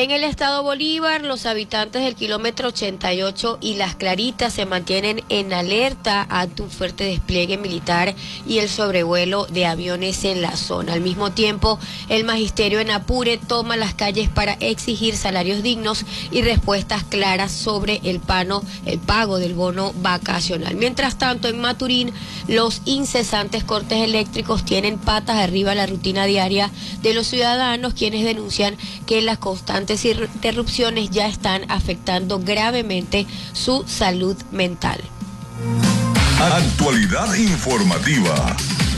En el estado Bolívar, los habitantes del kilómetro 88 y Las Claritas se mantienen en alerta ante un fuerte despliegue militar y el sobrevuelo de aviones en la zona. Al mismo tiempo, el magisterio en Apure toma las calles para exigir salarios dignos y respuestas claras sobre el pago del bono vacacional. Mientras tanto, en Maturín, los incesantes cortes eléctricos tienen patas arriba la rutina diaria de los ciudadanos, quienes denuncian que las constantes interrupciones ya están afectando gravemente su salud mental. Actualidad informativa.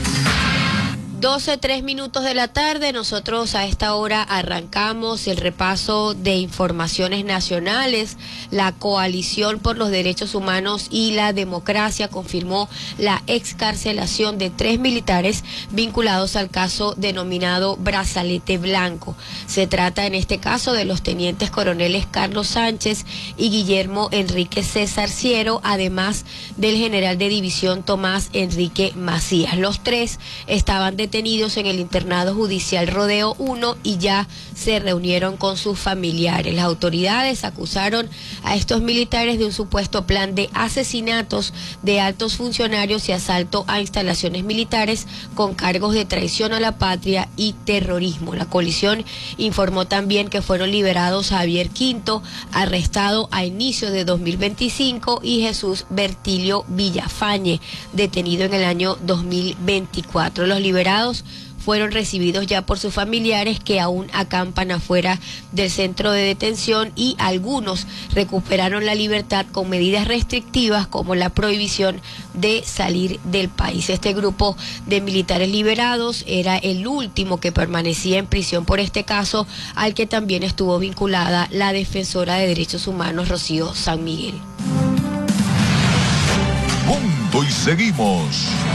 12:03 de la tarde, nosotros a esta hora arrancamos el repaso de informaciones nacionales. La Coalición por los Derechos Humanos y la Democracia confirmó la excarcelación de 3 militares vinculados al caso denominado Brazalete Blanco. Se trata en este caso de los tenientes coroneles Carlos Sánchez y Guillermo Enrique César Ciero, además del general de división Tomás Enrique Macías. Los 3 estaban detenidos en el internado judicial Rodeo 1 y ya se reunieron con sus familiares. Las autoridades acusaron a estos militares de un supuesto plan de asesinatos de altos funcionarios y asalto a instalaciones militares con cargos de traición a la patria y terrorismo. La coalición informó también que fueron liberados Javier Quinto, arrestado a inicios de 2025, y Jesús Bertilio Villafañe, detenido en el año 2024. Los liberados fueron recibidos ya por sus familiares, que aún acampan afuera del centro de detención, y algunos recuperaron la libertad con medidas restrictivas como la prohibición de salir del país. Este grupo de militares liberados era el último que permanecía en prisión por este caso, al que también estuvo vinculada la defensora de derechos humanos Rocío San Miguel. Punto y seguimos.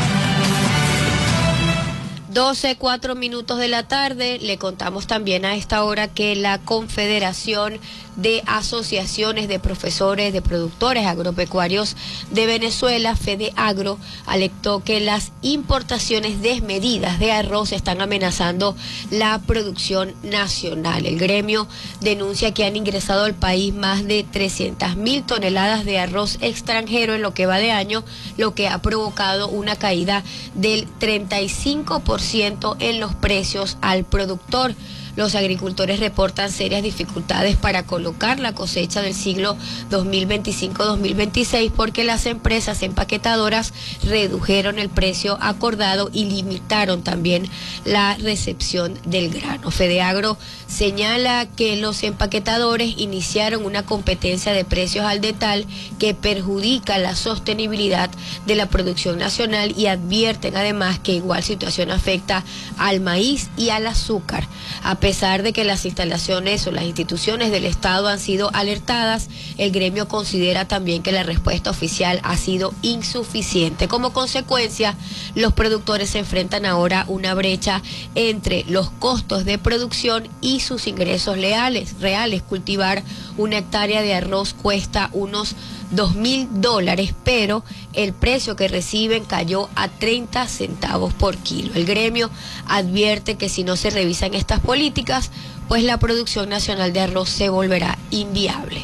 12:04 de la tarde, le contamos también a esta hora que la Confederación de Asociaciones de Profesores de Productores Agropecuarios de Venezuela, FEDEAGRO, alertó que las importaciones desmedidas de arroz están amenazando la producción nacional. El gremio denuncia que han ingresado al país más de 300.000 toneladas de arroz extranjero en lo que va de año, lo que ha provocado una caída del 35% en los precios al productor. Los agricultores reportan serias dificultades para colocar la cosecha del siglo 2025-2026 porque las empresas empaquetadoras redujeron el precio acordado y limitaron también la recepción del grano. FEDEAGRO señala que los empaquetadores iniciaron una competencia de precios al detal que perjudica la sostenibilidad de la producción nacional, y advierten además que igual situación afecta al maíz y al azúcar. A pesar de que las instalaciones o las instituciones del Estado han sido alertadas, el gremio considera también que la respuesta oficial ha sido insuficiente. Como consecuencia, los productores se enfrentan ahora a una brecha entre los costos de producción y sus ingresos reales. Cultivar una hectárea de arroz cuesta unos $2.000, pero el precio que reciben cayó a 30 centavos por kilo. El gremio advierte que si no se revisan estas políticas, pues la producción nacional de arroz se volverá inviable.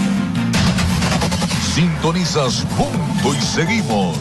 Sintonizas Punto y Seguimos.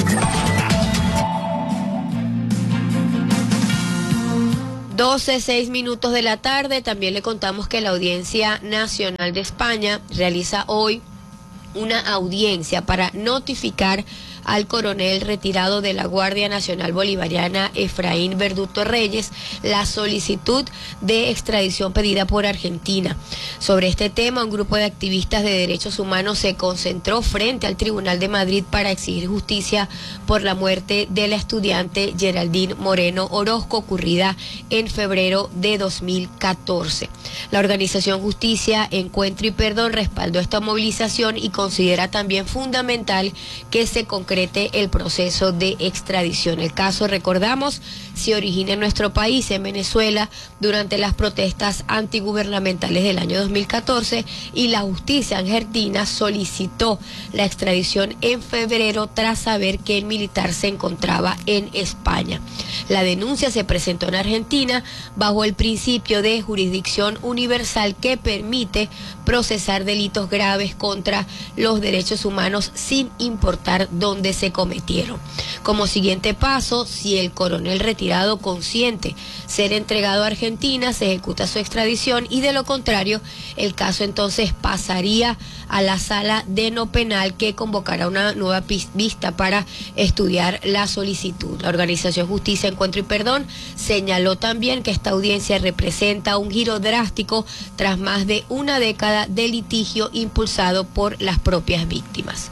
Seis minutos de la tarde. También le contamos que la Audiencia Nacional de España realiza hoy una audiencia para notificar al coronel retirado de la Guardia Nacional Bolivariana, Efraín Verduto Reyes, la solicitud de extradición pedida por Argentina. Sobre este tema, un grupo de activistas de derechos humanos se concentró frente al Tribunal de Madrid para exigir justicia por la muerte de la estudiante Geraldine Moreno Orozco, ocurrida en febrero de 2014. La organización Justicia, Encuentro y Perdón respaldó esta movilización y considera también fundamental que se concrete concrete el proceso de extradición. El caso, recordamos, se origina en nuestro país, en Venezuela, durante las protestas antigubernamentales del año 2014, y la justicia argentina solicitó la extradición en febrero tras saber que el militar se encontraba en España. La denuncia se presentó en Argentina bajo el principio de jurisdicción universal que permite procesar delitos graves contra los derechos humanos sin importar dónde se cometieron. Como siguiente paso, si el coronel retirado consiente ser entregado a Argentina, se ejecuta su extradición, y de lo contrario, el caso entonces pasaría a la sala de no penal, que convocará una nueva vista para estudiar la solicitud. La organización Justicia, Encuentro y Perdón señaló también que esta audiencia representa un giro drástico tras más de una década de litigio impulsado por las propias víctimas.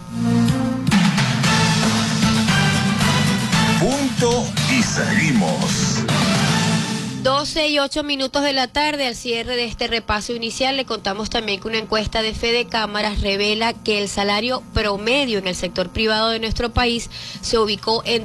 Punto y seguimos. 12:08 de la tarde, al cierre de este repaso inicial, le contamos también que una encuesta de Fede Cámaras revela que el salario promedio en el sector privado de nuestro país se ubicó en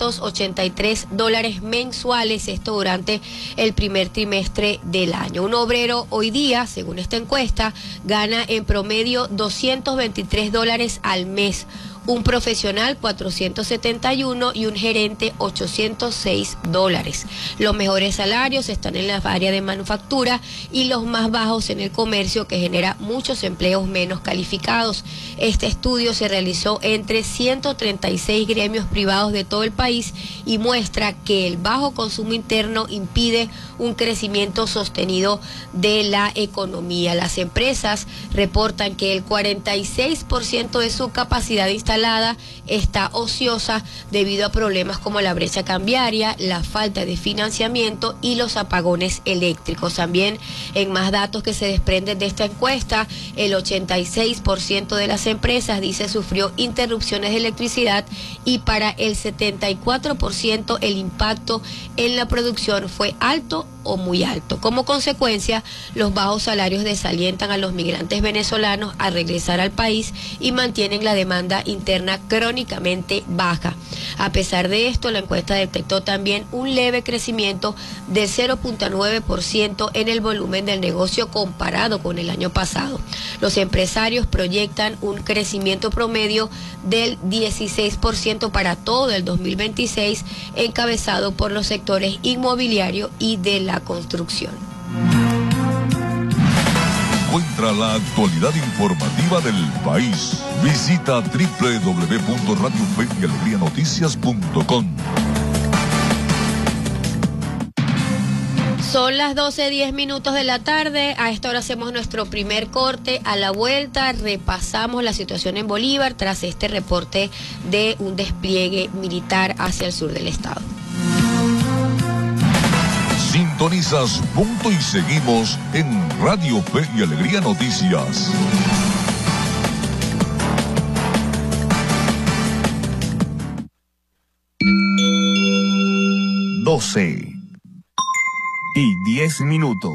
$283 mensuales, esto durante el primer trimestre del año. Un obrero hoy día, según esta encuesta, gana en promedio $223 al mes. Un profesional $471 y un gerente $806. Los mejores salarios están en la área de manufactura y los más bajos en el comercio, que genera muchos empleos menos calificados. Este estudio se realizó entre 136 gremios privados de todo el país y muestra que el bajo consumo interno impide un crecimiento sostenido de la economía. Las empresas reportan que el 46% de su capacidad instalada está ociosa debido a problemas como la brecha cambiaria, la falta de financiamiento y los apagones eléctricos. También, en más datos que se desprenden de esta encuesta, el 86% de las empresas, dice, sufrió interrupciones de electricidad, y para el 74% el impacto en la producción fue alto o muy alto. Como consecuencia, los bajos salarios desalientan a los migrantes venezolanos a regresar al país y mantienen la demanda interna crónicamente baja. A pesar de esto, la encuesta detectó también un leve crecimiento del 0.9% en el volumen del negocio comparado con el año pasado. Los empresarios proyectan un crecimiento promedio del 16% para todo el 2026, encabezado por los sectores inmobiliario y de la construcción. Encuentra la actualidad informativa del país. Visita www.radiofeyalegrianoticias.com. Son las 12:10 de la tarde. A esta hora hacemos nuestro primer corte. A la vuelta repasamos la situación en Bolívar tras este reporte de un despliegue militar hacia el sur del estado. Sintonizas Punto y Seguimos en Radio Fe y Alegría Noticias. Doce y 10 minutos.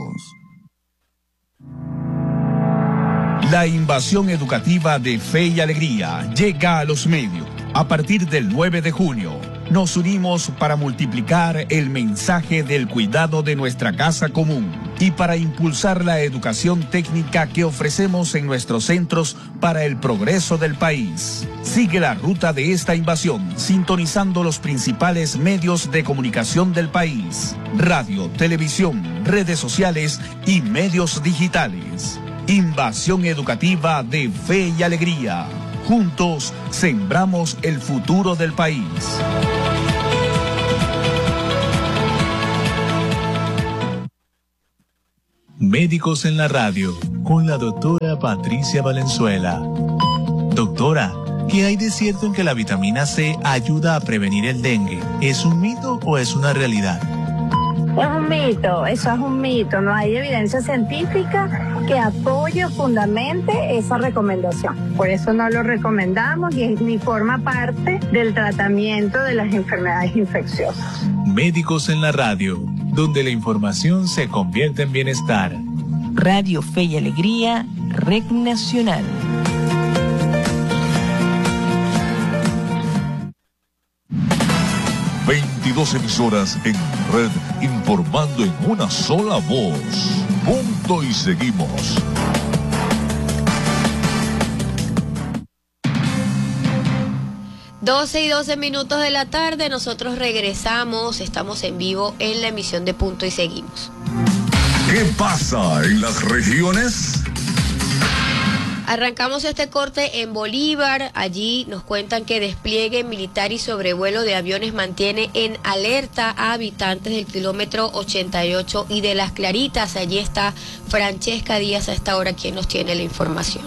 La invasión educativa de Fe y Alegría llega a los medios. A partir del 9 de junio, nos unimos para multiplicar el mensaje del cuidado de nuestra casa común y para impulsar la educación técnica que ofrecemos en nuestros centros para el progreso del país. Sigue la ruta de esta invasión sintonizando los principales medios de comunicación del país: radio, televisión, redes sociales y medios digitales. Invasión educativa de Fe y Alegría. Juntos sembramos el futuro del país. Médicos en la radio, con la doctora Patricia Valenzuela. Doctora, ¿qué hay de cierto en que la vitamina C ayuda a prevenir el dengue? ¿Es un mito o es una realidad? Es un mito, eso es un mito. No hay evidencia científica que apoye o fundamente esa recomendación. Por eso no lo recomendamos y ni forma parte del tratamiento de las enfermedades infecciosas. Médicos en la radio, donde la información se convierte en bienestar. Radio Fe y Alegría, Red Nacional. 22 emisoras en red, informando en una sola voz. Punto y seguimos. Doce y 12 minutos de la tarde, nosotros regresamos, estamos en vivo en la emisión de Punto y Seguimos. ¿Qué pasa en las regiones? Arrancamos este corte en Bolívar. Allí nos cuentan que despliegue militar y sobrevuelo de aviones mantiene en alerta a habitantes del kilómetro 88 y de Las Claritas. Allí está Francesca Díaz a esta hora, quien nos tiene la información.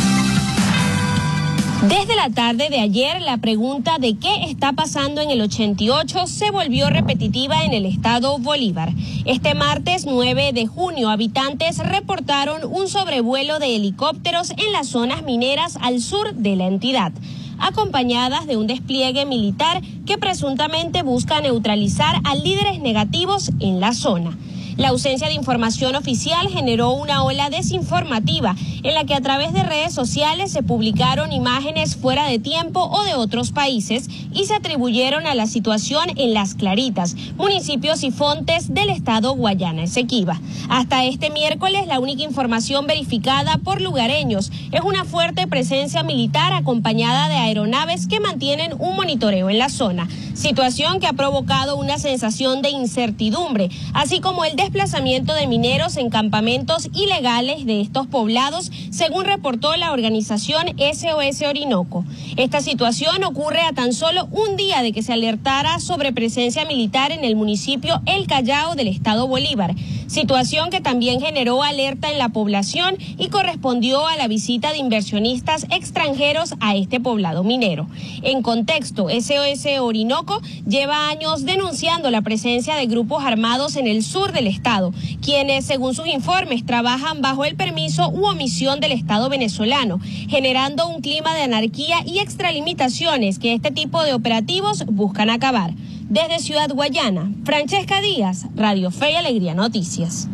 Desde la tarde de ayer, la pregunta de qué está pasando en el 88 se volvió repetitiva en el estado Bolívar. Este martes 9 de junio, habitantes reportaron un sobrevuelo de helicópteros en las zonas mineras al sur de la entidad, acompañadas de un despliegue militar que presuntamente busca neutralizar a líderes negativos en la zona. La ausencia de información oficial generó una ola desinformativa en la que a través de redes sociales se publicaron imágenes fuera de tiempo o de otros países y se atribuyeron a la situación en Las Claritas, municipios y fontes del estado Guayana Esequiba. Hasta este miércoles, la única información verificada por lugareños es una fuerte presencia militar acompañada de aeronaves que mantienen un monitoreo en la zona, situación que ha provocado una sensación de incertidumbre, así como el desplazamiento de mineros en campamentos ilegales de estos poblados, según reportó la organización SOS Orinoco. Esta situación ocurre a tan solo un día de que se alertara sobre presencia militar en el municipio El Callao del estado Bolívar, situación que también generó alerta en la población y correspondió a la visita de inversionistas extranjeros a este poblado minero. En contexto, SOS Orinoco lleva años denunciando la presencia de grupos armados en el sur del estado, quienes, según sus informes, trabajan bajo el permiso u omisión del Estado venezolano, generando un clima de anarquía y extralimitaciones que este tipo de operativos buscan acabar. Desde Ciudad Guayana, Francesca Díaz, Radio Fe y Alegría Noticias.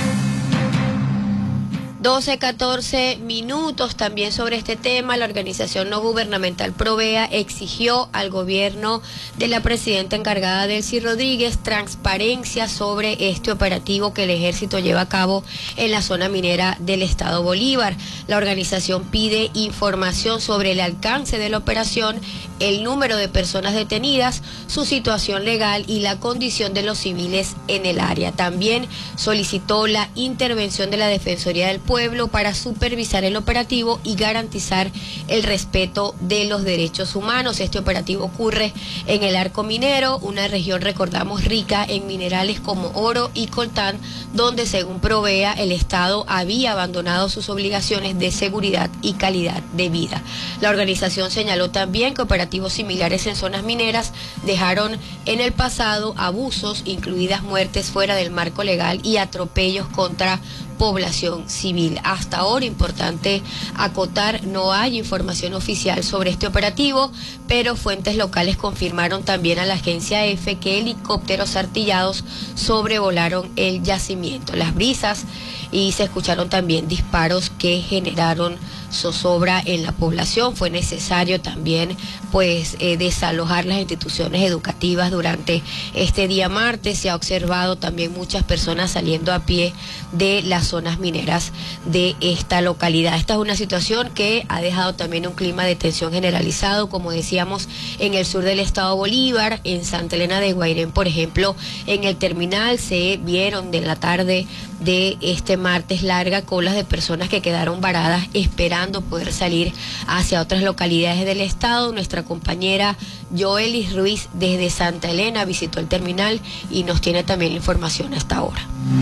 12-14 minutos también sobre este tema. La organización no gubernamental Provea exigió al gobierno de la presidenta encargada Delcy Rodríguez transparencia sobre este operativo que el ejército lleva a cabo en la zona minera del estado Bolívar. La organización pide información sobre el alcance de la operación, el número de personas detenidas, su situación legal y la condición de los civiles en el área. También solicitó la intervención de la Defensoría del Pueblo para supervisar el operativo y garantizar el respeto de los derechos humanos. Este operativo ocurre en el Arco Minero, una región, recordamos, rica en minerales como oro y coltán, donde según Provea el Estado había abandonado sus obligaciones de seguridad y calidad de vida. La organización señaló también que operativos similares en zonas mineras dejaron en el pasado abusos, incluidas muertes fuera del marco legal y atropellos contra población civil. Hasta ahora, importante acotar, no hay información oficial sobre este operativo, pero fuentes locales confirmaron también a la agencia EFE que helicópteros artillados sobrevolaron el yacimiento. Las brisas y se escucharon también disparos que generaron zozobra en la población. Fue necesario también desalojar las instituciones educativas durante este día martes. Se ha observado también muchas personas saliendo a pie de las zonas mineras de esta localidad. Esta es una situación que ha dejado también un clima de tensión generalizado, como decíamos, en el sur del estado Bolívar, en Santa Elena de Guairén, por ejemplo. En el terminal se vieron de la tarde de este martes largas colas de personas que quedaron varadas esperando poder salir hacia otras localidades del estado. Nuestra compañera Joelis Ruiz desde Santa Elena visitó el terminal y nos tiene también la información hasta ahora.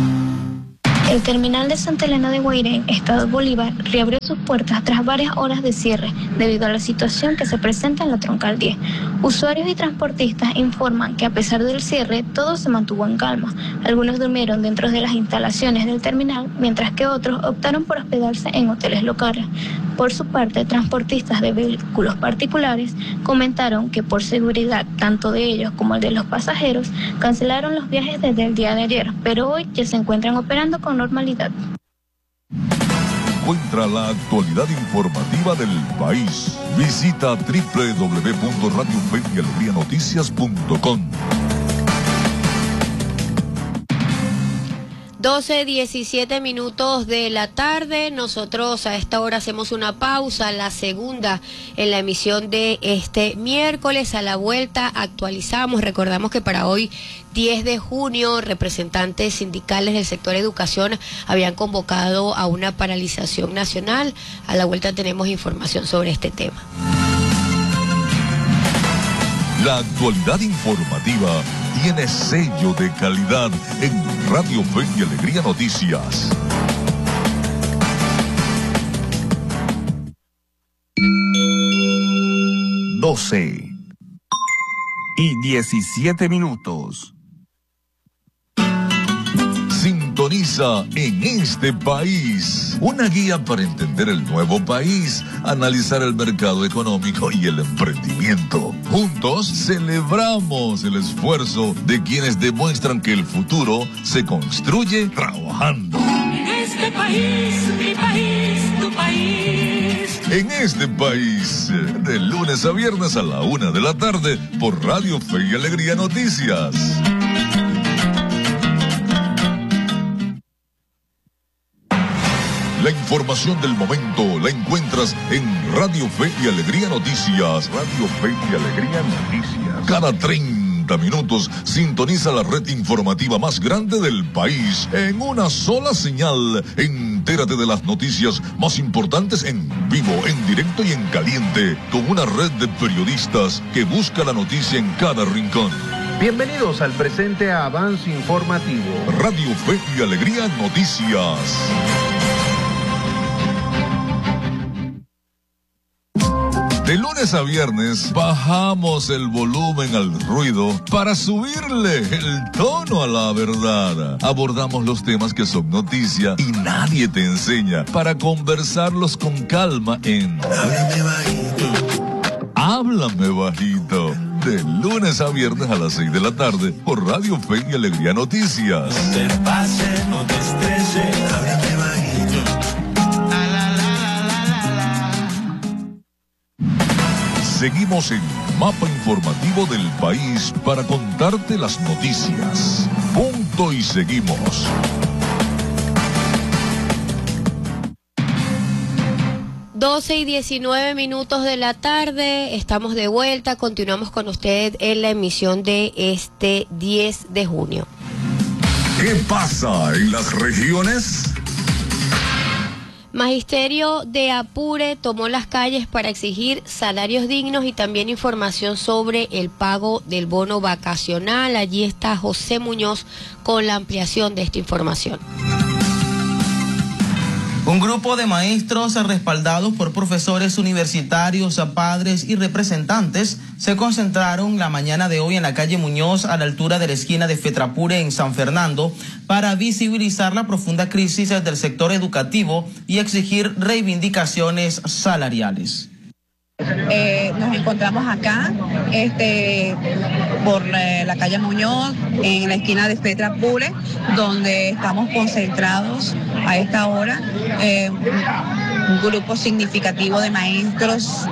El terminal de Santa Elena de Guairén, estado Bolívar, reabrió sus puertas tras varias horas de cierre debido a la situación que se presenta en la troncal 10. Usuarios y transportistas informan que a pesar del cierre, todo se mantuvo en calma. Algunos durmieron dentro de las instalaciones del terminal, mientras que otros optaron por hospedarse en hoteles locales. Por su parte, transportistas de vehículos particulares comentaron que por seguridad tanto de ellos como el de los pasajeros, cancelaron los viajes desde el día de ayer, pero hoy ya se encuentran operando con normalidad. Encuentra la actualidad informativa del país. Visita www.radiofeyalegrianoticias.com. 12:17 minutos de la tarde. Nosotros a esta hora hacemos una pausa, la segunda en la emisión de este miércoles. A la vuelta actualizamos. Recordamos que para hoy, 10 de junio, representantes sindicales del sector educación habían convocado a una paralización nacional. A la vuelta tenemos información sobre este tema. La actualidad informativa tiene sello de calidad en Radio Fe y Alegría Noticias. Doce y 17 minutos. Sintoniza En este País, una guía para entender el nuevo país, analizar el mercado económico y el emprendimiento. Juntos celebramos el esfuerzo de quienes demuestran que el futuro se construye trabajando. En este país, mi país, tu país. En este país, de lunes a viernes a la 1 de la tarde, por Radio Fe y Alegría Noticias. La información del momento la encuentras en Radio Fe y Alegría Noticias. Radio Fe y Alegría Noticias. Cada 30 minutos sintoniza la red informativa más grande del país en una sola señal. Entérate de las noticias más importantes en vivo, en directo y en caliente, con una red de periodistas que busca la noticia en cada rincón. Bienvenidos al presente avance informativo. Radio Fe y Alegría Noticias. De lunes a viernes bajamos el volumen al ruido para subirle el tono a la verdad. Abordamos los temas que son noticia y nadie te enseña para conversarlos con calma en Háblame Bajito. Háblame Bajito. De lunes a viernes a las 6 de la tarde por Radio Fe y Alegría Noticias. No te pase, no te estreses, háblame bajito. Seguimos en Mapa Informativo del País para contarte las noticias. Punto y seguimos. Doce y 19 minutos de la tarde, estamos de vuelta, continuamos con usted en la emisión de este 10 de junio. ¿Qué pasa en las regiones? Magisterio de Apure tomó las calles para exigir salarios dignos y también información sobre el pago del bono vacacional. Allí está José Muñoz con la ampliación de esta información. Un grupo de maestros respaldados por profesores universitarios, padres y representantes se concentraron la mañana de hoy en la calle Muñoz a la altura de la esquina de Fetrapure en San Fernando para visibilizar la profunda crisis del sector educativo y exigir reivindicaciones salariales. Nos encontramos acá por la calle Muñoz, en la esquina de Fetrapure, donde estamos concentrados a esta hora, un grupo significativo de maestros,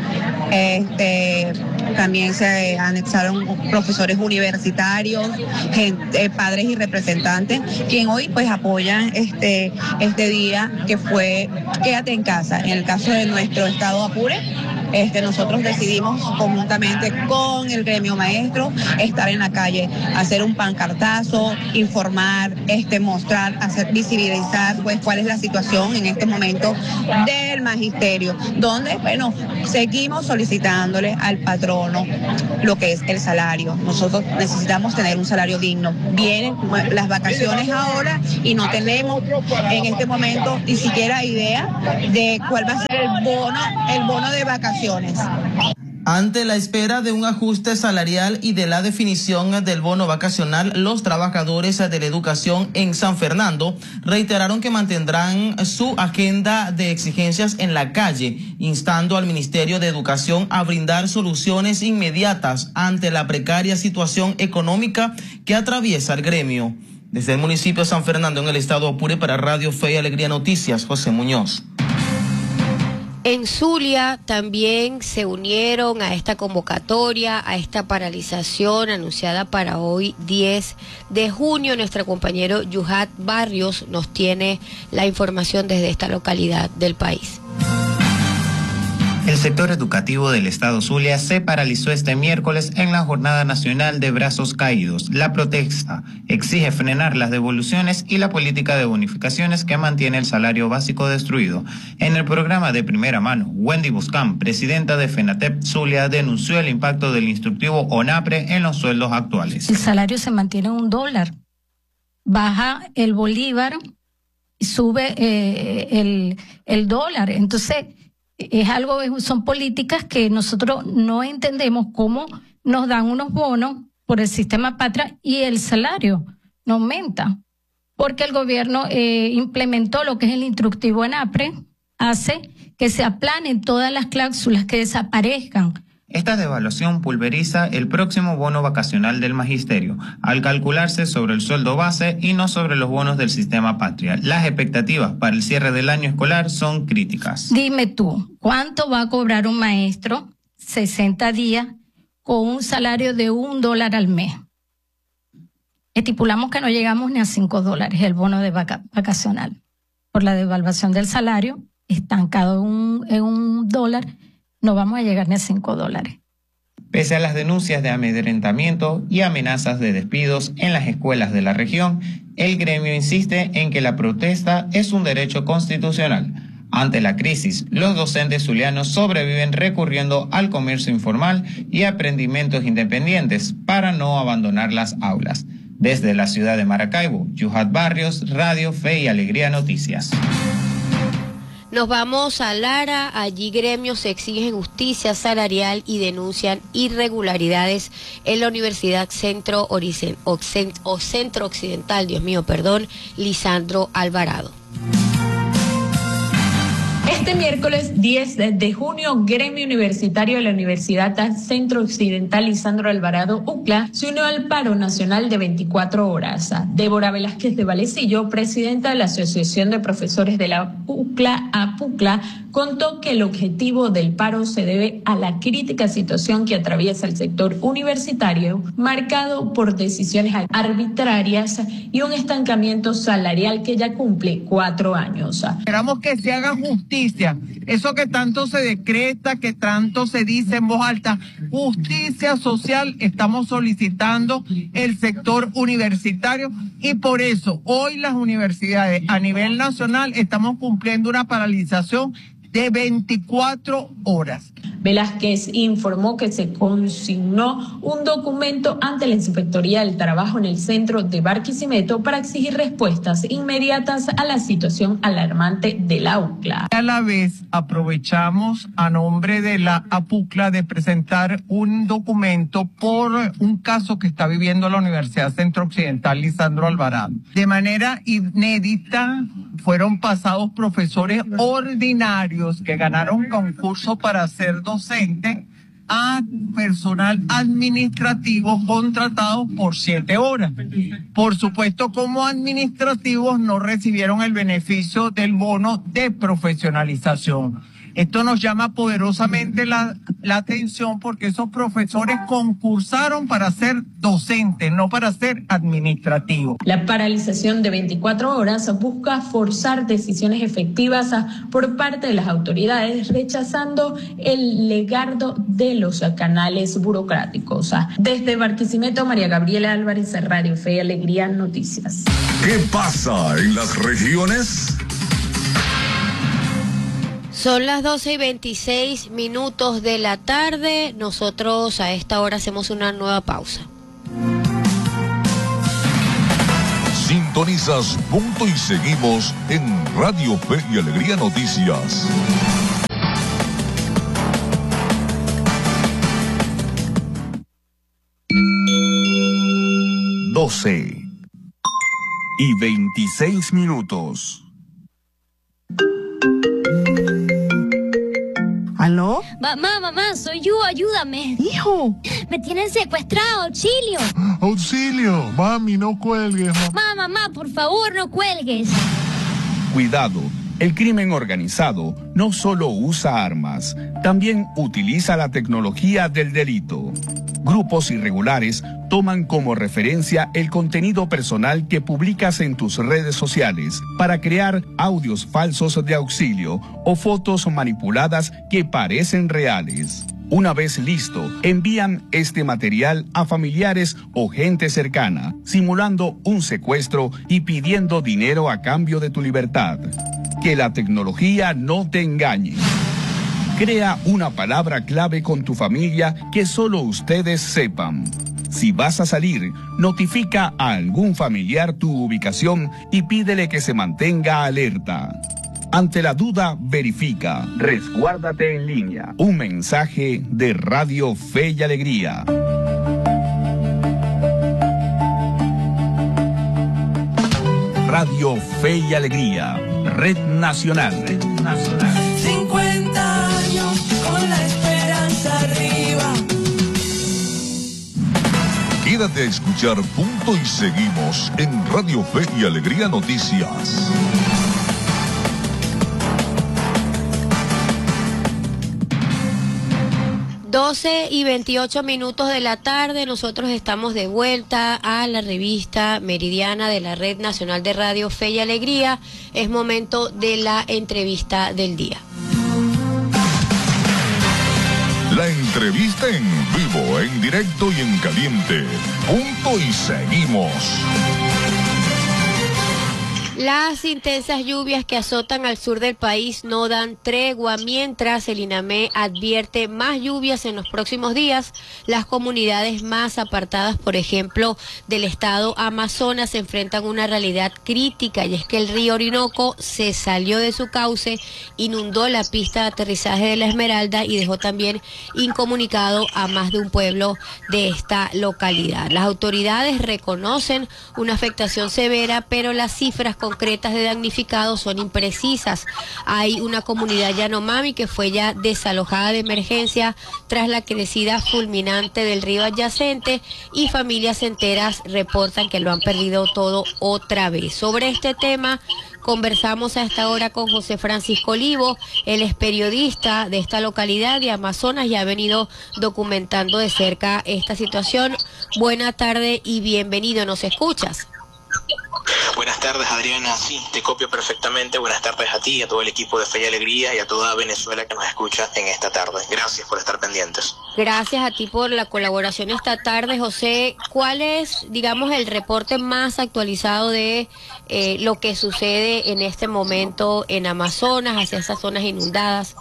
también se anexaron profesores universitarios, padres y representantes, quien hoy pues apoyan este día que fue Quédate en casa. En el caso de nuestro estado Apure, nosotros decidimos conjuntamente con el gremio maestro estar en la calle, hacer un pancartazo, informar, mostrar, visibilizar pues cuál es la situación en este momento del magisterio, donde seguimos solicitándole al patrono lo que es el salario. Nosotros necesitamos tener un salario digno. Vienen las vacaciones ahora y no tenemos en este momento ni siquiera idea de cuál va a ser el bono de vacaciones. Ante la espera de un ajuste salarial y de la definición del bono vacacional, los trabajadores de la educación en San Fernando reiteraron que mantendrán su agenda de exigencias en la calle, instando al Ministerio de Educación a brindar soluciones inmediatas ante la precaria situación económica que atraviesa el gremio. Desde el municipio de San Fernando, en el estado Apure, para Radio Fe y Alegría Noticias, José Muñoz. En Zulia también se unieron a esta convocatoria, a esta paralización anunciada para hoy 10 de junio. Nuestro compañero Yuhat Barrios nos tiene la información desde esta localidad del país. El sector educativo del estado Zulia se paralizó este miércoles en la Jornada Nacional de Brazos Caídos. La protesta exige frenar las devoluciones y la política de bonificaciones que mantiene el salario básico destruido. En el programa de primera mano, Wendy Buscán, presidenta de FENATEP Zulia, denunció el impacto del instructivo ONAPRE en los sueldos actuales. El salario se mantiene en $1. Baja el bolívar y sube el dólar. Entonces, son políticas que nosotros no entendemos cómo nos dan unos bonos por el sistema Patria y el salario no aumenta, porque el gobierno implementó lo que es el instructivo ONAPRE, hace que se aplanen todas las cláusulas, que desaparezcan. Esta devaluación pulveriza el próximo bono vacacional del magisterio, al calcularse sobre el sueldo base y no sobre los bonos del sistema Patria. Las expectativas para el cierre del año escolar son críticas. Dime tú, ¿cuánto va a cobrar un maestro 60 días con un salario de $1 al mes? Estipulamos que no llegamos ni a $5 el bono de vacacional. Por la devaluación del salario, estancado en $1, no vamos a llegar ni a $5. Pese a las denuncias de amedrentamiento y amenazas de despidos en las escuelas de la región, el gremio insiste en que la protesta es un derecho constitucional. Ante la crisis, los docentes zulianos sobreviven recurriendo al comercio informal y a emprendimientos independientes para no abandonar las aulas. Desde la ciudad de Maracaibo, Yuhat Barrios, Radio Fe y Alegría Noticias. Nos vamos a Lara. Allí gremios exigen justicia salarial y denuncian irregularidades en la Universidad Centro Occidental, Lisandro Alvarado. Este miércoles 10 de junio, Gremio Universitario de la Universidad Centro Occidental Lisandro Alvarado, UCLA, se unió al paro nacional de 24 horas. Débora Velázquez de Valecillo, presidenta de la Asociación de Profesores de la UCLA, APUCLA, contó que el objetivo del paro se debe a la crítica situación que atraviesa el sector universitario, marcado por decisiones arbitrarias y un estancamiento salarial que ya cumple 4 años. Esperamos que se haga justicia. Eso que tanto se decreta, que tanto se dice en voz alta, justicia social, estamos solicitando el sector universitario y por eso hoy las universidades a nivel nacional estamos cumpliendo una paralización de 24 horas. Velázquez informó que se consignó un documento ante la Inspectoría del Trabajo en el centro de Barquisimeto para exigir respuestas inmediatas a la situación alarmante de la UCLA. A la vez, aprovechamos a nombre de la APUCLA de presentar un documento por un caso que está viviendo la Universidad Centro Occidental Lisandro Alvarado. De manera inédita, fueron pasados profesores ordinarios que ganaron concurso para ser docente a personal administrativo contratados por 7 horas. Por supuesto, como administrativos no recibieron el beneficio del bono de profesionalización. Esto nos llama poderosamente la atención porque esos profesores concursaron para ser docentes, no para ser administrativos. La paralización de 24 horas busca forzar decisiones efectivas por parte de las autoridades, rechazando el legado de los canales burocráticos. Desde Barquisimeto, María Gabriela Álvarez, Radio Fe y Alegría Noticias. ¿Qué pasa en las regiones? Son las 12:26 de la tarde. Nosotros a esta hora hacemos una nueva pausa. Sintonizas Punto y seguimos en Radio Fe y Alegría Noticias. Doce y 26 minutos. ¿Aló? Mamá, soy yo, ayúdame. Hijo. Me tienen secuestrado, auxilio. Auxilio, mami, no cuelgues. Mamá, por favor, no cuelgues. Cuidado, El crimen organizado no solo usa armas, también utiliza la tecnología del delito. Grupos irregulares toman como referencia el contenido personal que publicas en tus redes sociales para crear audios falsos de auxilio o fotos manipuladas que parecen reales. Una vez listo, envían este material a familiares o gente cercana, simulando un secuestro y pidiendo dinero a cambio de tu libertad. Que la tecnología no te engañe. Crea una palabra clave con tu familia que solo ustedes sepan. Si vas a salir, notifica a algún familiar tu ubicación y pídele que se mantenga alerta. Ante la duda, verifica. Resguárdate en línea. Un mensaje de Radio Fe y Alegría. Radio Fe y Alegría. Red Nacional. 50 años con la esperanza arriba. Quédate a escuchar Punto y Seguimos en Radio Fe y Alegría Noticias. 12:28 de la tarde, nosotros estamos de vuelta a la revista meridiana de la Red Nacional de Radio Fe y Alegría. Es momento de la entrevista del día. La entrevista en vivo, en directo y en caliente. Punto y Seguimos. Las intensas lluvias que azotan al sur del país no dan tregua, mientras el INAME advierte más lluvias en los próximos días. Las comunidades más apartadas, por ejemplo, del estado Amazonas, se enfrentan a una realidad crítica, y es que el río Orinoco se salió de su cauce, inundó la pista de aterrizaje de La Esmeralda y dejó también incomunicado a más de un pueblo de esta localidad. Las autoridades reconocen una afectación severa, pero las cifras concretas de damnificados son imprecisas. Hay una comunidad Yanomami que fue ya desalojada de emergencia tras la crecida fulminante del río adyacente, y familias enteras reportan que lo han perdido todo otra vez. Sobre este tema conversamos a esta hora con José Francisco Olivo. Él es periodista de esta localidad de Amazonas y ha venido documentando de cerca esta situación. Buena tarde y bienvenido. ¿Nos escuchas? Buenas tardes, Adriana. Sí, te copio perfectamente. Buenas tardes a ti, a todo el equipo de Fe y Alegría y a toda Venezuela que nos escucha en esta tarde. Gracias por estar pendientes. Gracias a ti por la colaboración esta tarde, José. ¿Cuál es, digamos, el reporte más actualizado de lo que sucede en este momento en Amazonas, hacia esas zonas inundadas?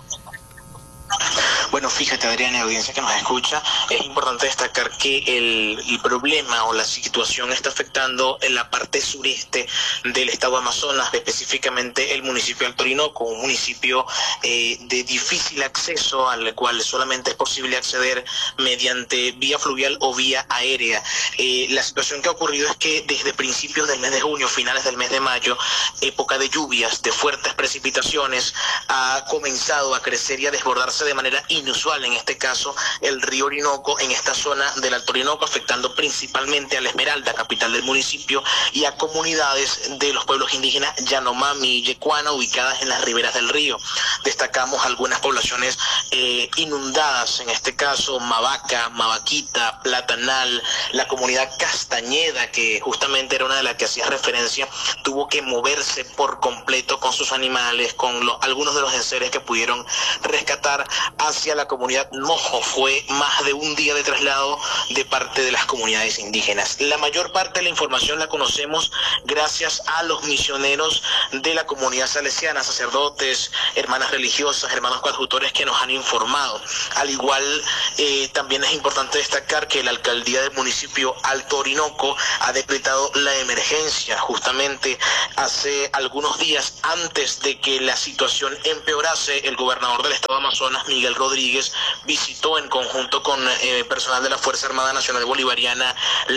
Bueno, fíjate, Adriana, audiencia que nos escucha, es importante destacar que el problema o la situación está afectando en la parte sureste del estado Amazonas, específicamente el municipio de Alto Orinoco, un municipio de difícil acceso, al cual solamente es posible acceder mediante vía fluvial o vía aérea. La situación que ha ocurrido es que desde principios del mes de junio, finales del mes de mayo, época de lluvias, de fuertes precipitaciones, ha comenzado a crecer y a desbordarse de manera inusual, en este caso el río Orinoco, en esta zona del Alto Orinoco, afectando principalmente a La Esmeralda, capital del municipio, y a comunidades de los pueblos indígenas Yanomami y Yecuana, ubicadas en las riberas del río. Destacamos algunas poblaciones inundadas, en este caso Mavaca, Mavaquita, Platanal, la comunidad Castañeda, que justamente era una de las que hacía referencia, tuvo que moverse por completo con sus animales, con algunos de los enseres que pudieron rescatar hacia la comunidad Mojo. Fue más de un día de traslado de parte de las comunidades indígenas. La mayor parte de la información la conocemos gracias a los misioneros de la comunidad salesiana, sacerdotes, hermanas religiosas, hermanos coadjutores que nos han informado. Al igual, también es importante destacar que la alcaldía del municipio Alto Orinoco ha decretado la emergencia justamente hace algunos días, antes de que la situación empeorase. El gobernador del estado de Amazonas, Miguel Rodríguez, visitó en conjunto con personal de la Fuerza Armada Nacional Bolivariana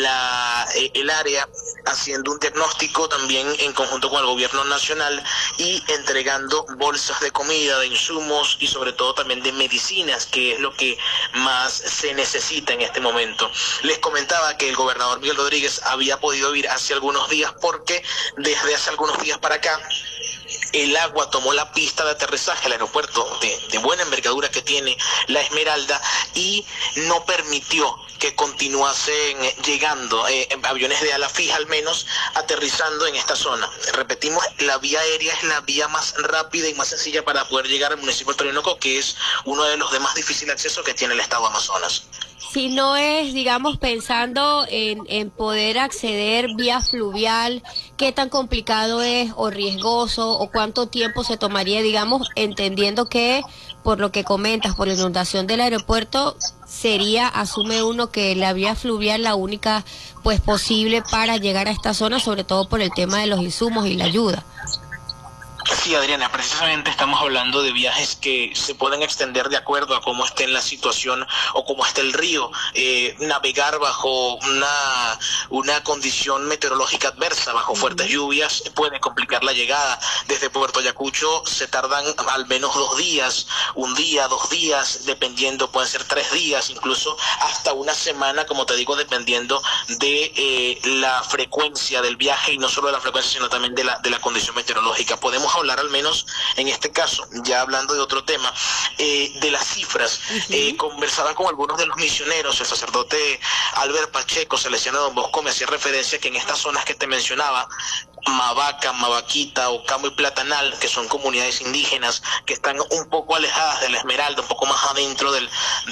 el área, haciendo un diagnóstico también en conjunto con el gobierno nacional y entregando bolsas de comida, de insumos y sobre todo también de medicinas, que es lo que más se necesita en este momento. Les comentaba que el gobernador Miguel Rodríguez había podido ir hace algunos días porque desde hace algunos días para acá el agua tomó la pista de aterrizaje, el aeropuerto de buena envergadura que tiene La Esmeralda, y no permitió que continuasen llegando aviones de ala fija, al menos aterrizando en esta zona. Repetimos, la vía aérea es la vía más rápida y más sencilla para poder llegar al municipio de Orinoco, que es uno de los de más difícil acceso que tiene el estado Amazonas. Si no es, digamos, pensando en poder acceder vía fluvial, ¿qué tan complicado es o riesgoso o cuánto tiempo se tomaría, digamos, entendiendo que, por lo que comentas, por la inundación del aeropuerto, sería, asume uno, que la vía fluvial la única pues posible para llegar a esta zona, sobre todo por el tema de los insumos y la ayuda? Sí, Adriana, precisamente estamos hablando de viajes que se pueden extender de acuerdo a cómo esté la situación o cómo esté el río. Navegar bajo una condición meteorológica adversa, bajo fuertes lluvias, puede complicar la llegada. Desde Puerto Ayacucho se tardan al menos 2 días, 1 día, 2 días, dependiendo, pueden ser 3 días, incluso hasta 1 semana, como te digo, dependiendo de la frecuencia del viaje, y no solo de la frecuencia, sino también de la condición meteorológica. Podemos hablar, al menos en este caso, ya hablando de otro tema, de las cifras. Conversaba con algunos de los misioneros, el sacerdote Albert Pacheco, salesiano de Don Bosco, me hacía referencia que en estas zonas que te mencionaba, Mavaca, Mavaquita, Ocamo y Platanal, que son comunidades indígenas que están un poco alejadas de La Esmeralda, un poco más adentro de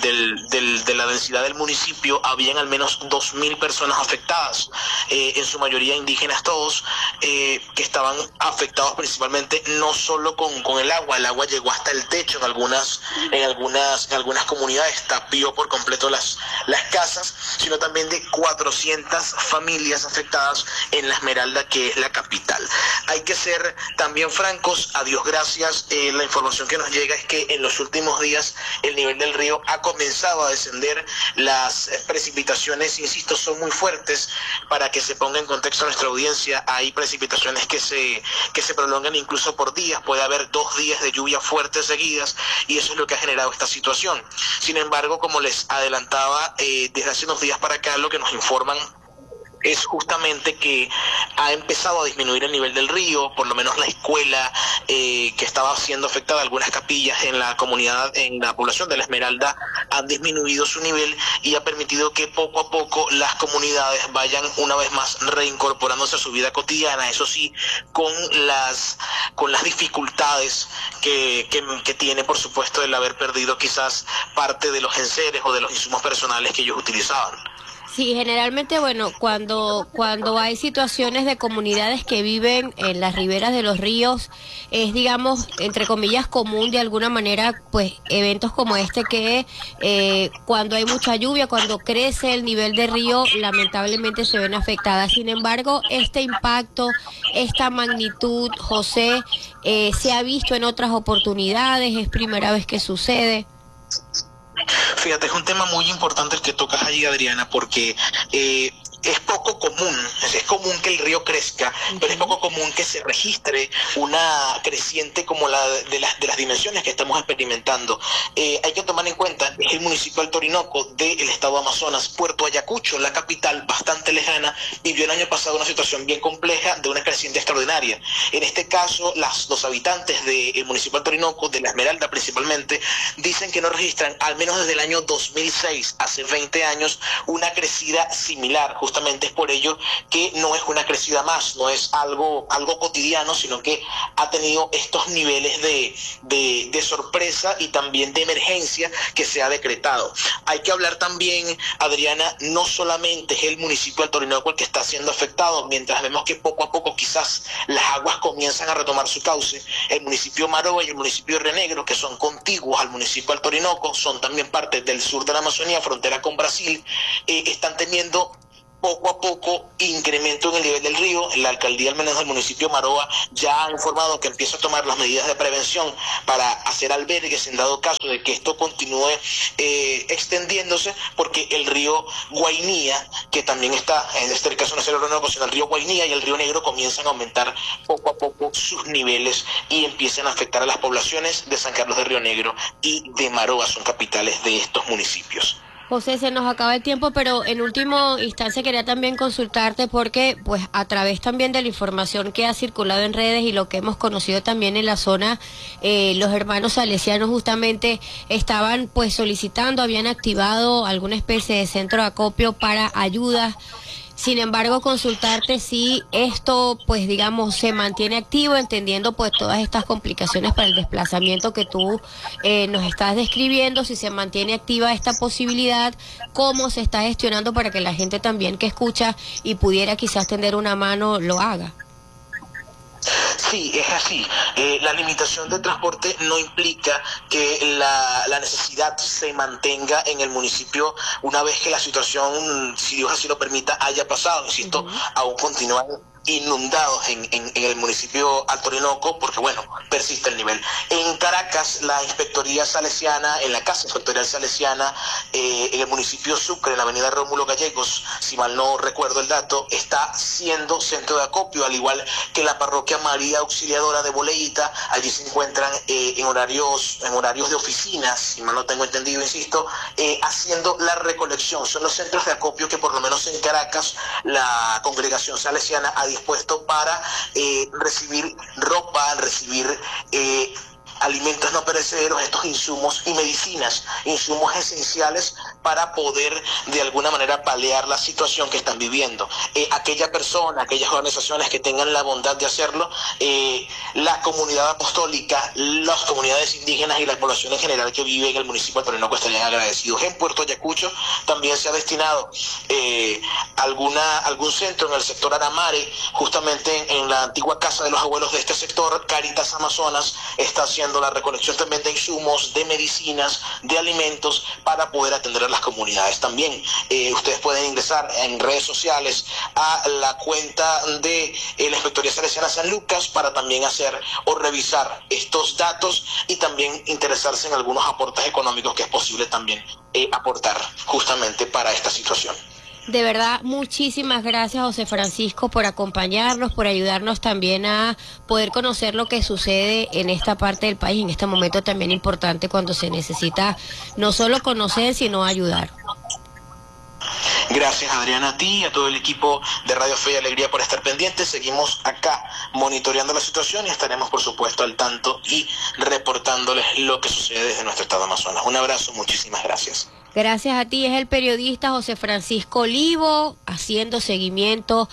la densidad del municipio, habían al menos 2.000 personas afectadas, en su mayoría indígenas todos, que estaban afectados principalmente no solo con el agua llegó hasta el techo en algunas comunidades, tapió por completo las casas, sino también de 400 familias afectadas en La Esmeralda, que es la capital. Hay que ser también francos, a Dios gracias, la información que nos llega es que en los últimos días el nivel del río ha comenzado a descender, las precipitaciones, insisto, son muy fuertes. Para que se ponga en contexto a nuestra audiencia, hay precipitaciones que se prolongan incluso por días, puede haber 2 días de lluvia fuerte seguidas, y eso es lo que ha generado esta situación. Sin embargo, como les adelantaba, desde hace unos días para acá, lo que nos informan es justamente que ha empezado a disminuir el nivel del río, por lo menos la escuela que estaba siendo afectada, algunas capillas en la comunidad, en la población de La Esmeralda, han disminuido su nivel, y ha permitido que poco a poco las comunidades vayan una vez más reincorporándose a su vida cotidiana, eso sí, con las dificultades que tiene, por supuesto, el haber perdido quizás parte de los enseres o de los insumos personales que ellos utilizaban. Sí, generalmente, bueno, cuando hay situaciones de comunidades que viven en las riberas de los ríos, es, digamos, entre comillas, común de alguna manera, pues, eventos como este que cuando hay mucha lluvia, cuando crece el nivel del río, lamentablemente se ven afectadas. Sin embargo, este impacto, esta magnitud, José, ¿se ha visto en otras oportunidades? ¿Es primera vez que sucede? Fíjate, es un tema muy importante el que tocas allí, Adriana, porque es poco común, es común que el río crezca, pero es poco común que se registre una creciente como la de las dimensiones que estamos experimentando. Hay que tomar en cuenta, es el municipio del Orinoco del estado Amazonas. Puerto Ayacucho, la capital, bastante lejana, vivió el año pasado una situación bien compleja de una creciente extraordinaria. En este caso, los habitantes del municipio del Orinoco, de La Esmeralda principalmente, dicen que no registran, al menos desde el año 2006, hace 20 años, una crecida similar. Justamente es por ello que no es una crecida más, no es algo cotidiano, sino que ha tenido estos niveles de sorpresa y también de emergencia que se ha decretado. Hay que hablar también, Adriana, no solamente es el municipio del Orinoco el que está siendo afectado, mientras vemos que poco a poco quizás las aguas comienzan a retomar su cauce. El municipio Maroa y el municipio de Río Negro, que son contiguos al municipio del Orinoco, son también parte del sur de la Amazonía, frontera con Brasil, están teniendo poco a poco incremento en el nivel del río. La alcaldía, al menos del municipio Maroa, ya ha informado que empieza a tomar las medidas de prevención para hacer albergues en dado caso de que esto continúe extendiéndose, porque el río Guainía, que también está, en este caso no es el Orinoco, sino el río Guainía y el río Negro, comienzan a aumentar poco a poco sus niveles y empiezan a afectar a las poblaciones de San Carlos de Río Negro y de Maroa, son capitales de estos municipios. José, se nos acaba el tiempo, pero en última instancia quería también consultarte porque, pues, a través también de la información que ha circulado en redes y lo que hemos conocido también en la zona, los hermanos salesianos justamente estaban, pues, solicitando, habían activado alguna especie de centro de acopio para ayudas. Sin embargo, consultarte si esto, pues digamos, se mantiene activo, entendiendo pues todas estas complicaciones para el desplazamiento que tú nos estás describiendo, si se mantiene activa esta posibilidad, cómo se está gestionando para que la gente también que escucha y pudiera quizás tender una mano lo haga. Sí, es así. La limitación del transporte no implica que la necesidad se mantenga en el municipio una vez que la situación, si Dios así lo permita, haya pasado. Insisto, aún continúan inundados en el municipio Alto Orinoco, porque bueno, persiste el nivel. En Caracas, la Inspectoría Salesiana, en la Casa Inspectorial Salesiana, en el municipio Sucre, en la avenida Rómulo Gallegos, si mal no recuerdo el dato, está siendo centro de acopio, al igual que la parroquia María Auxiliadora de Boleíta. Allí se encuentran en horarios de oficinas, si mal no tengo entendido, insisto, haciendo la recolección. Son los centros de acopio que por lo menos en Caracas la congregación salesiana ha dispuesto para recibir ropa, recibir alimentos no perecederos, estos insumos y medicinas, insumos esenciales para poder de alguna manera paliar la situación que están viviendo. Aquella persona, aquellas organizaciones que tengan la bondad de hacerlo, la comunidad apostólica, las comunidades indígenas y la población en general que vive en el municipio de Orinoco estarían agradecidos. En Puerto Ayacucho también se ha destinado algún centro en el sector Aramare, justamente en la antigua casa de los abuelos de este sector. Cáritas Amazonas está haciendo la recolección también de insumos, de medicinas, de alimentos para poder atender a las comunidades. También ustedes pueden ingresar en redes sociales a la cuenta de la Inspectoría Salesiana San Lucas para también hacer o revisar estos datos y también interesarse en algunos aportes económicos que es posible también aportar justamente para esta situación. De verdad, muchísimas gracias, José Francisco, por acompañarnos, por ayudarnos también a poder conocer lo que sucede en esta parte del país, en este momento también importante cuando se necesita no solo conocer, sino ayudar. Gracias, Adriana, a ti y a todo el equipo de Radio Fe y Alegría por estar pendientes. Seguimos acá monitoreando la situación y estaremos, por supuesto, al tanto y reportándoles lo que sucede desde nuestro estado de Amazonas. Un abrazo, muchísimas gracias. Gracias a ti, es el periodista José Francisco Olivo, haciendo seguimiento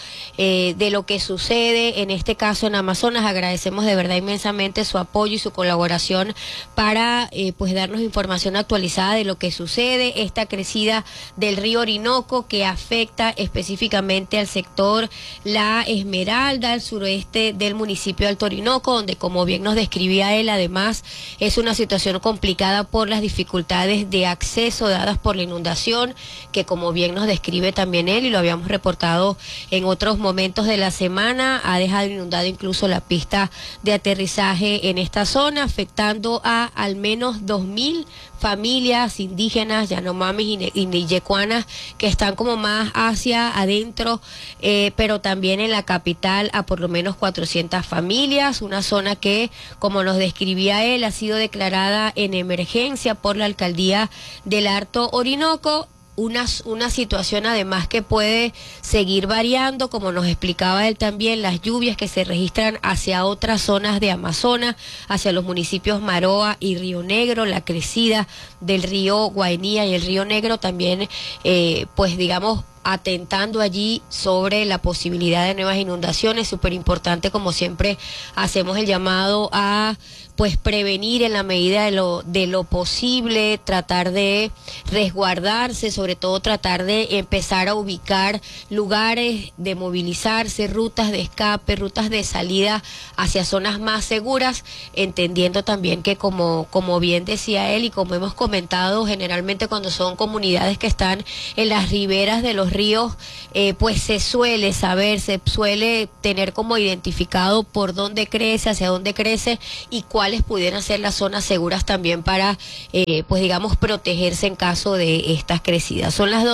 de lo que sucede, en este caso en Amazonas. Agradecemos de verdad inmensamente su apoyo y su colaboración para pues darnos información actualizada de lo que sucede, esta crecida del río Orinoco que afecta específicamente al sector La Esmeralda, al suroeste del municipio de Alto Orinoco, donde, como bien nos describía él, además es una situación complicada por las dificultades de acceso dadas por la inundación, que como bien nos describe también él, y lo habíamos reportado en otros momentos de la semana, ha dejado inundada incluso la pista de aterrizaje en esta zona, afectando a al menos 2.000 familias indígenas, yanomamis y niyecuanas, que están como más hacia adentro, pero también en la capital a por lo menos 400 familias, una zona que, como nos describía él, ha sido declarada en emergencia por la alcaldía del Alto Orinoco. Una situación además que puede seguir variando, como nos explicaba él también, las lluvias que se registran hacia otras zonas de Amazonas, hacia los municipios Maroa y Río Negro, la crecida del río Guainía y el río Negro también, pues digamos, atentando allí sobre la posibilidad de nuevas inundaciones. Súper importante, como siempre hacemos el llamado a pues prevenir en la medida de lo posible, tratar de resguardarse, sobre todo tratar de empezar a ubicar lugares de movilizarse, rutas de escape, rutas de salida hacia zonas más seguras, entendiendo también que como bien decía él y como hemos comentado, generalmente cuando son comunidades que están en las riberas de los ríos, pues se suele saber, se suele tener como identificado por dónde crece, hacia dónde crece y cuáles pudieran ser las zonas seguras también para, pues digamos, protegerse en caso de estas crecidas. Son las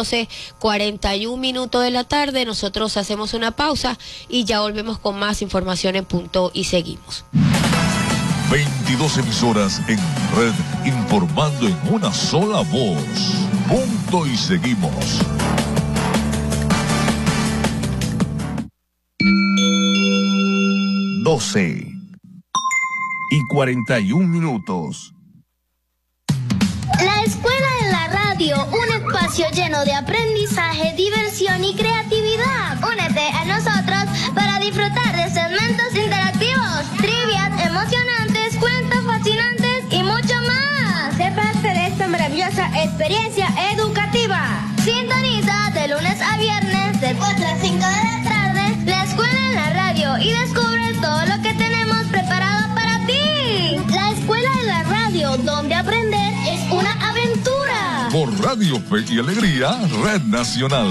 12:41 de la tarde, nosotros hacemos una pausa y ya volvemos con más información en Punto y seguimos. 22 emisoras en red, informando en una sola voz. Punto y seguimos. Doce y 41 minutos. La escuela en la radio, un espacio lleno de aprendizaje, diversión y creatividad. Únete a nosotros para disfrutar de segmentos interactivos, trivias emocionantes, cuentos fascinantes y mucho más. Sé parte de esta maravillosa experiencia educativa. Sintoniza de lunes a viernes de 4 a 5 de la tarde la escuela en la radio y descubre todo lo que tenemos preparado para ti. La escuela en la radio, donde aprender es una aventura. Por Radio Fe y Alegría, Red Nacional.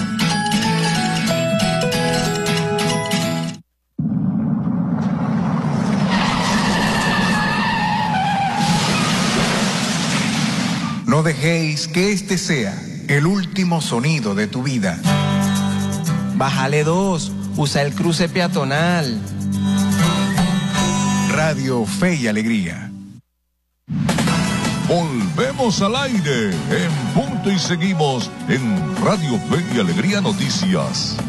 No dejéis que este sea el último sonido de tu vida. Bájale 2, usa el cruce peatonal. Radio Fe y Alegría. Volvemos al aire en punto y seguimos en Radio Fe y Alegría Noticias.